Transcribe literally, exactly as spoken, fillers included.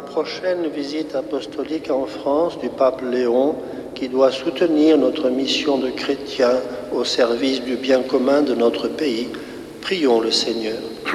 la prochaine visite apostolique en France du pape Léon, qui doit soutenir notre mission de chrétiens au service du bien commun de notre pays. Prions le Seigneur.